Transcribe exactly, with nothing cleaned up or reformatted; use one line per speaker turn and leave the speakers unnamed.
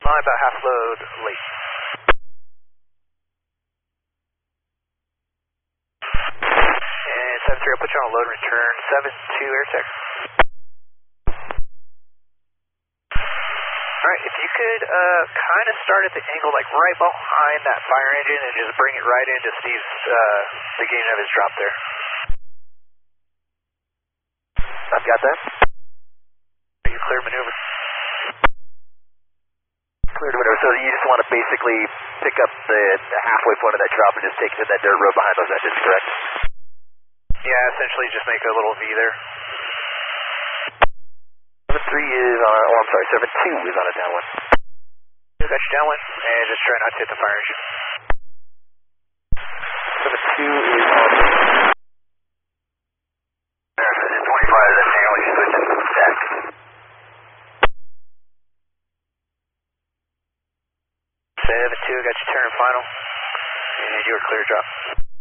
Flying about half load late. And seven three, I'll put you on a load and return. seven two, air check. Alright, if you could uh, kind of start at the angle like right behind that fire engine and just bring it right into Steve's uh, beginning of his drop there. I've got that. Are you clear maneuver?
Clear to maneuver. So you just want to basically pick up the, the halfway point of that drop and just take it to that dirt road behind those engines, correct?
Yeah, essentially just make a little V there.
seven three is on, oh I'm sorry, seven two is on a downwind.
Got you downwind, and just try not to hit the fire engine.
seven two is on. twenty-five, that's nearly switching deck.
seven two, got your turn final, and you're clear drop.